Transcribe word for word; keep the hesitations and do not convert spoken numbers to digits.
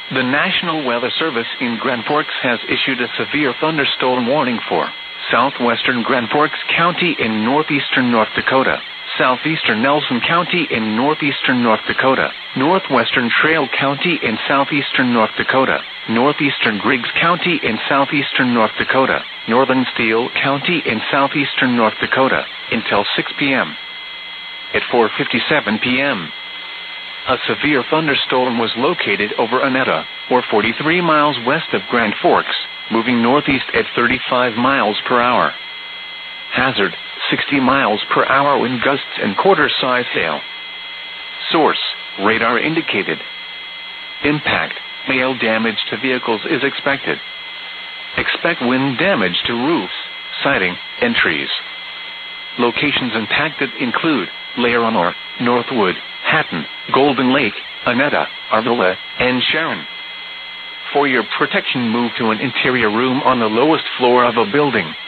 The National Weather Service in Grand Forks has issued a severe thunderstorm warning for southwestern Grand Forks County in northeastern North Dakota, southeastern Nelson County in northeastern North Dakota, northwestern Trail County in southeastern North Dakota, northeastern Griggs County in southeastern North Dakota, northern Steele County in southeastern North Dakota, until six p.m. At four fifty-seven p.m., a severe thunderstorm was located over Annetta, or forty-three miles west of Grand Forks, moving northeast at thirty-five miles per hour. Hazard, sixty miles per hour wind gusts and quarter-size hail. Source, radar indicated. Impact, hail damage to vehicles is expected. Expect wind damage to roofs, siding, and trees. Locations impacted include Laronor, Northwood, Hatton, Golden Lake, Annetta, Arvilla, and Sharon. For your protection, move to an interior room on the lowest floor of a building.